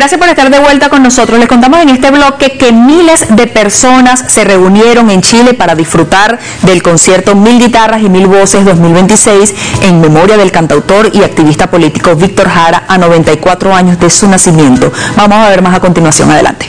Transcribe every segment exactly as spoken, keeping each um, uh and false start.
Gracias por estar de vuelta con nosotros. Les contamos en este bloque que miles de personas se reunieron en Chile para disfrutar del concierto Mil Guitarras y Mil Voces dos mil veintiséis en memoria del cantautor y activista político Víctor Jara a noventa y cuatro años de su nacimiento. Vamos a ver más a continuación. Adelante.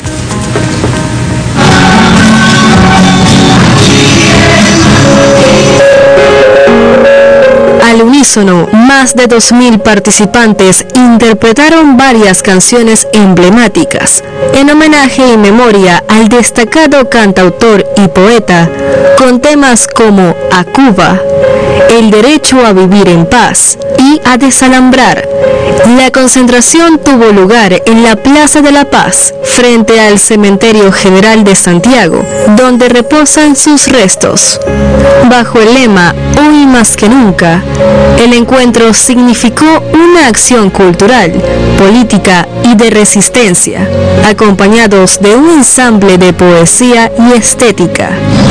Al unísono, más de dos mil participantes interpretaron varias canciones emblemáticas en homenaje y memoria al destacado cantautor y poeta, con temas como A Cuba, El derecho a vivir en paz y A desalambrar. La concentración tuvo lugar en la Plaza de la Paz, frente al Cementerio General de Santiago, donde reposan sus restos. Bajo el lema Hoy más que nunca, el encuentro significó una acción cultural, política y de resistencia, acompañados de un ensamble de poesía y estética.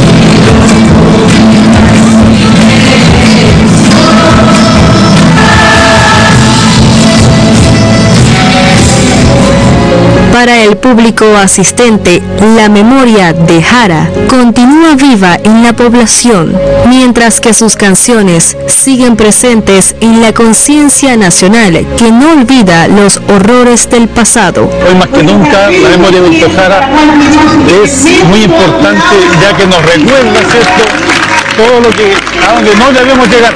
Para el público asistente, la memoria de Jara continúa viva en la población, mientras que sus canciones siguen presentes en la conciencia nacional que no olvida los horrores del pasado. Hoy más que nunca, la memoria de Víctor Jara es muy importante, ya que nos recuerda, ¿cierto?, todo lo que, a donde no debemos llegar,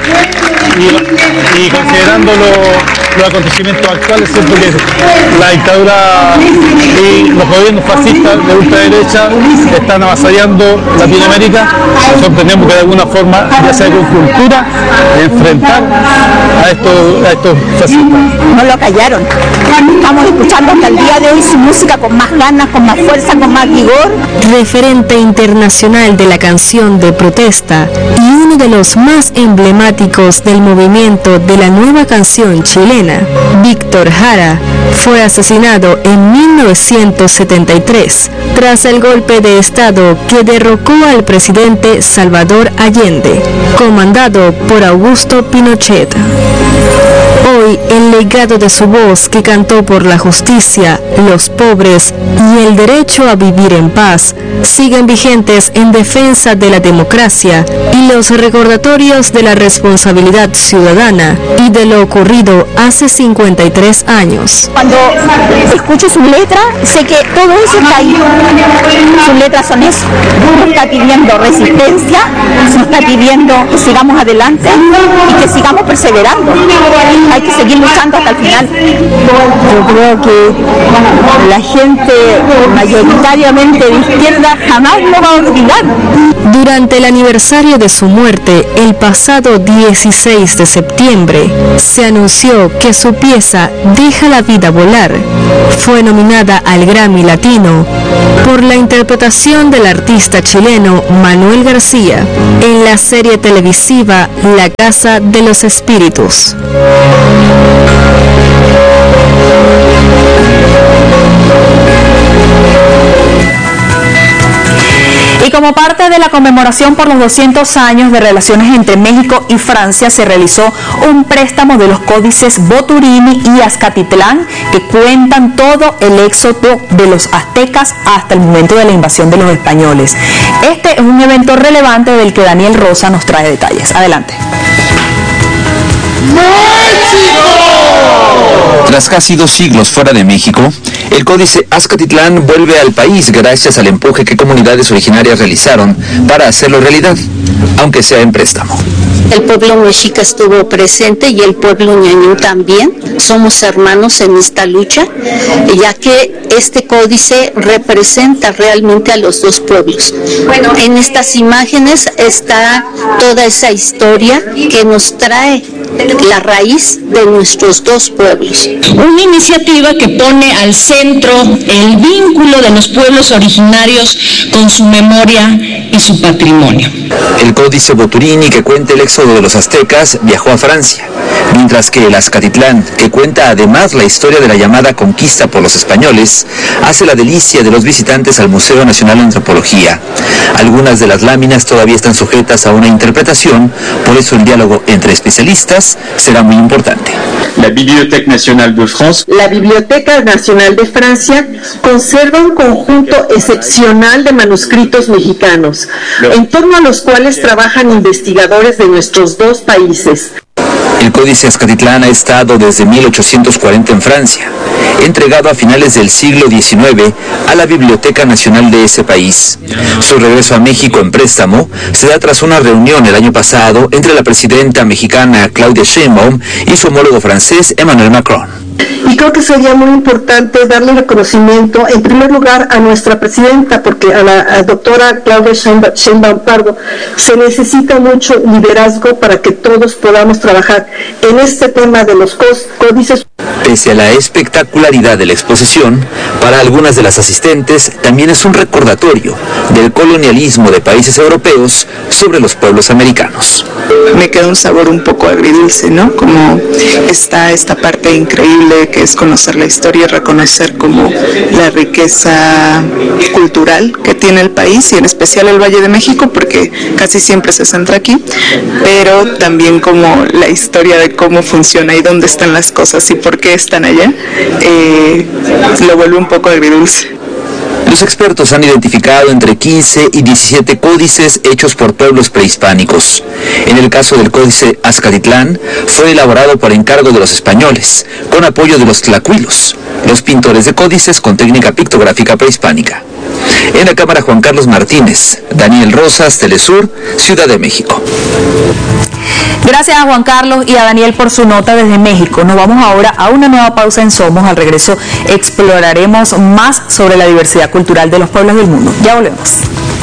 y, y considerando lo, los acontecimientos actuales, ¿cierto?, que la dictadura y los gobiernos fascistas de ultraderecha están avasallando Latinoamérica. Nosotros tenemos que de alguna forma, ya sea con cultura, enfrentar a estos, a estos fascistas. No lo callaron. Estamos escuchando hasta el día de hoy su música con más ganas, con más fuerza, con más vigor. Referente internacional de la canción de protesta y uno de los más emblemáticos del movimiento de la nueva canción chilena, Víctor Jara fue asesinado en mil novecientos setenta y tres tras el golpe de Estado que derrocó al presidente Salvador Allende, comandado por Augusto Pinochet. Hoy, el legado de su voz que cantó por la justicia, los pobres y el derecho a vivir en paz siguen vigentes en defensa de la democracia y los recordatorios de la responsabilidad ciudadana y de lo ocurrido hace cincuenta y tres años. Cuando escucho su letra, sé que todo eso está ahí. Sus letras son eso. Nos está pidiendo resistencia, nos está pidiendo que sigamos adelante y que sigamos perseverando. Hay que seguir luchando hasta el final. Yo creo que la gente mayoritariamente de izquierda jamás lo va a olvidar. Durante el aniversario de su muerte, el pasado dieciséis de septiembre, se anunció que su pieza Deja la vida volar fue nominada al Grammy Latino por la interpretación del artista chileno Manuel García en la serie televisiva La Casa de los Espíritus. Y como parte de la conmemoración por los doscientos años de relaciones entre México y Francia, se realizó un préstamo de los códices Boturini y Azcatitlán que cuentan todo el éxodo de los aztecas hasta el momento de la invasión de los españoles. Este es un evento relevante del que Daniel Rosa nos trae detalles. Adelante. Tras casi dos siglos fuera de México, el códice Azcatitlán vuelve al país gracias al empuje que comunidades originarias realizaron para hacerlo realidad, aunque sea en préstamo. El pueblo mexica estuvo presente y el pueblo ñañú también. Somos hermanos en esta lucha, ya que este códice representa realmente a los dos pueblos. Bueno, en estas imágenes está toda esa historia que nos trae la raíz de nuestros dos pueblos. Una iniciativa que pone al centro el vínculo de los pueblos originarios con su memoria y su patrimonio. El códice Boturini, que cuenta el éxodo de los aztecas, viajó a Francia, mientras que el Azcatitlán, que cuenta además la historia de la llamada conquista por los españoles, hace la delicia de los visitantes al Museo Nacional de Antropología. Algunas de las láminas todavía están sujetas a una interpretación, por eso el diálogo entre especialistas será muy importante. La la Bibliothèque Nationale de France. La Biblioteca Nacional de Francia conserva un conjunto excepcional de manuscritos mexicanos, en torno a los cuales trabajan investigadores de nuestros dos países. El Códice Azcatitlán ha estado desde mil ochocientos cuarenta en Francia, entregado a finales del siglo diecinueve a la Biblioteca Nacional de ese país. Su regreso a México en préstamo se da tras una reunión el año pasado entre la presidenta mexicana Claudia Sheinbaum y su homólogo francés Emmanuel Macron. Y creo que sería muy importante darle reconocimiento, en primer lugar, a nuestra presidenta, porque a la a doctora Claudia Sheinbaum Pardo se necesita mucho liderazgo para que todos podamos trabajar en este tema de los códices. Pese a la espectacularidad de la exposición, para algunas de las asistentes también es un recordatorio del colonialismo de países europeos sobre los pueblos americanos. Me queda un sabor un poco agridulce, ¿no? Como está esta parte increíble que es conocer la historia y reconocer como la riqueza cultural que tiene el país y en especial el Valle de México, porque casi siempre se centra aquí, pero también como la historia de cómo funciona y dónde están las cosas y por qué están allá, eh, lo vuelve un poco agridulce. Los expertos han identificado entre quince y diecisiete códices hechos por pueblos prehispánicos. En el caso del Códice Azcatitlán, fue elaborado por encargo de los españoles, con apoyo de los tlacuilos, los pintores de códices con técnica pictográfica prehispánica. En la cámara, Juan Carlos Martínez, Daniel Rosas, Telesur, Ciudad de México. Gracias a Juan Carlos y a Daniel por su nota desde México. Nos vamos ahora a una nueva pausa en Somos. Al regreso exploraremos más sobre la diversidad cultural de los pueblos del mundo. Ya volvemos.